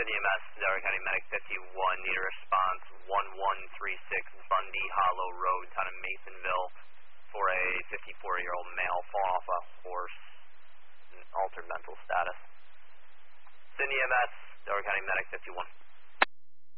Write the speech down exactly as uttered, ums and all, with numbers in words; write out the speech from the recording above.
Sydney E M S, Delaware County Medic fifty-one, need a response one one three six Bundy Hollow Road, town of Masonville, for a fifty-four-year-old male fall off a horse, altered mental status. Sydney E M S, Delaware County Medic fifty-one.